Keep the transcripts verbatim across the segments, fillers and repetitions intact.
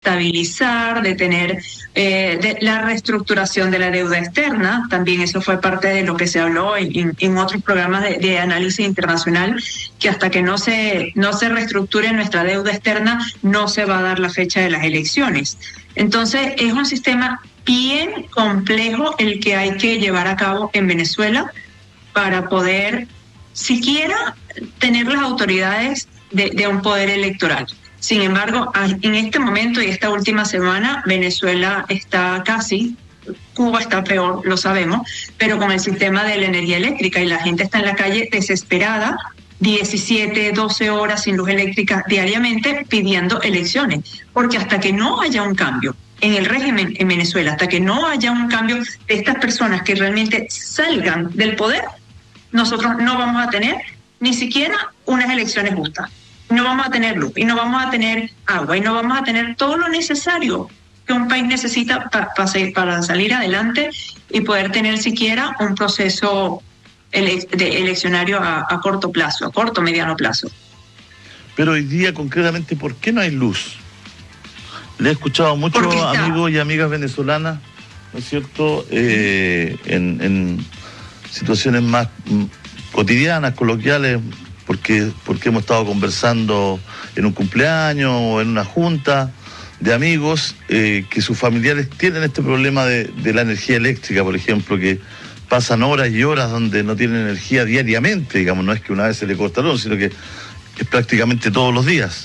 estabilizar, de tener eh, de la reestructuración de la deuda externa. También eso fue parte de lo que se habló en, en otros programas de, de análisis internacional, que hasta que no se, no se reestructure nuestra deuda externa, no se va a dar la fecha de las elecciones. Entonces, es un sistema bien complejo el que hay que llevar a cabo en Venezuela para poder siquiera tener las autoridades de, de un poder electoral. Sin embargo, en este momento y esta última semana, Venezuela está casi, Cuba está peor, lo sabemos, pero con el sistema de la energía eléctrica, y la gente está en la calle desesperada, diecisiete, doce horas sin luz eléctrica diariamente, pidiendo elecciones, porque hasta que no haya un cambio en el régimen en Venezuela, hasta que no haya un cambio de estas personas que realmente salgan del poder, nosotros no vamos a tener ni siquiera unas elecciones justas. No vamos a tener luz, y no vamos a tener agua, y no vamos a tener todo lo necesario que un país necesita pa, pa, para salir adelante y poder tener siquiera un proceso ele, de eleccionario a, a corto plazo, a corto, mediano plazo. Pero hoy día, concretamente, ¿por qué no hay luz? Le he escuchado a muchos amigos y amigas venezolanas, ¿no es cierto?, eh, en, en situaciones más mm, cotidianas, coloquiales, porque, porque hemos estado conversando en un cumpleaños o en una junta de amigos, eh, que sus familiares tienen este problema de, de la energía eléctrica, por ejemplo, que pasan horas y horas donde no tienen energía diariamente, digamos, no es que una vez se le corta la luz, sino que es prácticamente todos los días.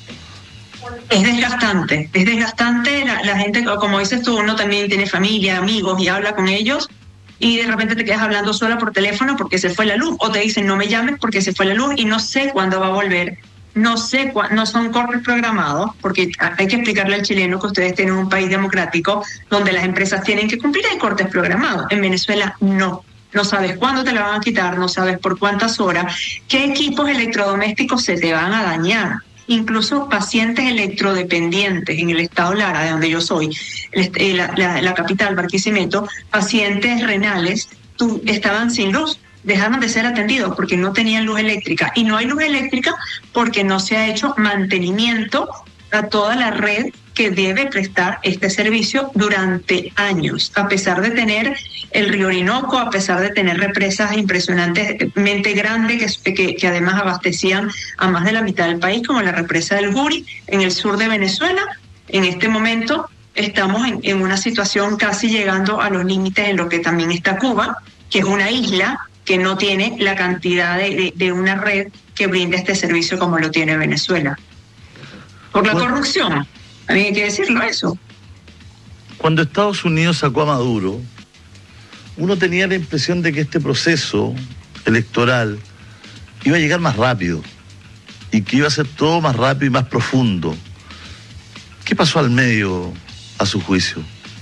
Es desgastante, es desgastante, la, la gente, como dices tú, uno también tiene familia, amigos y habla con ellos, y de repente te quedas hablando sola por teléfono porque se fue la luz, o te dicen no me llames porque se fue la luz y no sé cuándo va a volver, no sé cuándo, no son cortes programados, porque hay que explicarle al chileno que ustedes tienen un país democrático donde las empresas tienen que cumplir, hay cortes programados. En Venezuela no, no sabes cuándo te la van a quitar, no sabes por cuántas horas, qué equipos electrodomésticos se te van a dañar. Incluso pacientes electrodependientes en el estado Lara, de donde yo soy, la, la, la capital, Barquisimeto, pacientes renales tu, estaban sin luz, dejaron de ser atendidos porque no tenían luz eléctrica. Y no hay luz eléctrica porque no se ha hecho mantenimiento a toda la red que debe prestar este servicio durante años, a pesar de tener el río Orinoco, a pesar de tener represas impresionantemente grandes que, que, que además abastecían a más de la mitad del país, como la represa del Guri en el sur de Venezuela. En este momento estamos en, en una situación casi llegando a los límites en lo que también está Cuba, que es una isla que no tiene la cantidad de, de, de una red que brinda este servicio como lo tiene Venezuela. Por la bueno, corrupción, a mí hay que decirlo eso. Cuando Estados Unidos sacó a Maduro, uno tenía la impresión de que este proceso electoral iba a llegar más rápido y que iba a ser todo más rápido y más profundo. ¿Qué pasó al medio, a su juicio?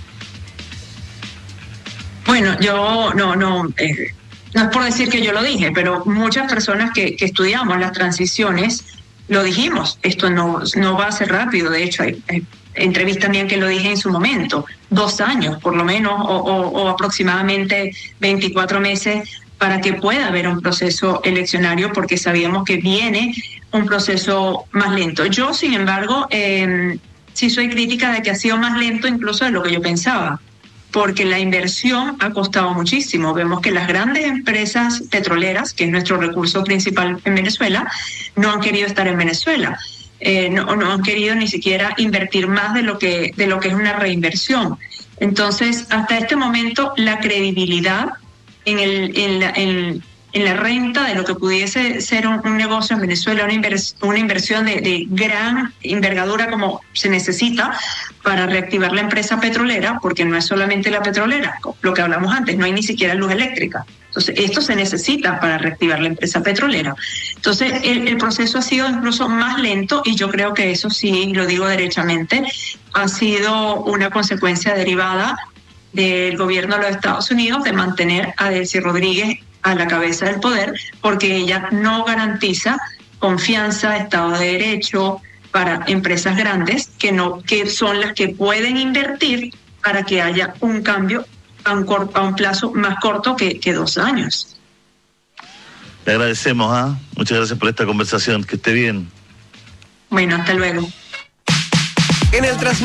Bueno, yo no, no, eh, no es por decir que yo lo dije, pero muchas personas que, que estudiamos las transiciones lo dijimos, esto no, no va a ser rápido. De hecho, hay, hay entrevistas también que lo dije en su momento, dos años por lo menos, o, o, o aproximadamente veinticuatro meses para que pueda haber un proceso eleccionario, porque sabíamos que viene un proceso más lento. Yo, sin embargo, eh, sí soy crítica de que ha sido más lento incluso de lo que yo pensaba, porque la inversión ha costado muchísimo. Vemos que las grandes empresas petroleras, que es nuestro recurso principal en Venezuela, no han querido estar en Venezuela. Eh, no, no han querido ni siquiera invertir más de lo que, de lo que es una reinversión. Entonces, hasta este momento, la credibilidad en, el, en, la, en, en la renta de lo que pudiese ser un, un negocio en Venezuela, una, invers, una inversión de, de gran envergadura como se necesita para reactivar la empresa petrolera, porque no es solamente la petrolera, lo que hablamos antes, no hay ni siquiera luz eléctrica. Entonces, esto se necesita para reactivar la empresa petrolera. Entonces, el, el proceso ha sido incluso más lento, y yo creo que eso sí, lo digo derechamente, ha sido una consecuencia derivada del gobierno de los Estados Unidos de mantener a Delcy Rodríguez a la cabeza del poder, porque ella no garantiza confianza, Estado de Derecho para empresas grandes que no que son las que pueden invertir para que haya un cambio a un, cor, a un plazo más corto que, que dos años. Le agradecemos, ¿ah? ¿eh? Muchas gracias por esta conversación. Que esté bien. Bueno, hasta luego. En el